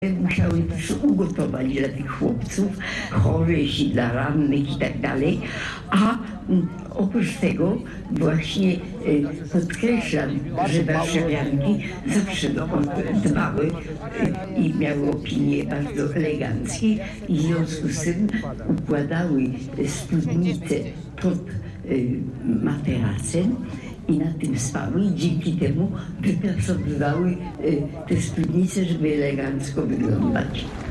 Musiały też ugotować dla tych chłopców, chorych i dla rannych i tak dalej, a oprócz tego właśnie podkreślam, że warszawianki zawsze dbały i miały opinie bardzo eleganckie i w związku z tym układały spódnice pod materacem i na tym spały i dzięki temu wypracowywały te spódnice, żeby elegancko wyglądać.